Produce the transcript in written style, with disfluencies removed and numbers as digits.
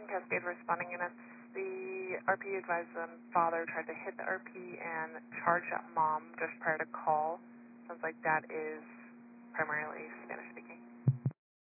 Cascade responding units. The RP advised them father tried to hit the RP and charge at mom just prior to call. Sounds like dad is primarily Spanish speaking.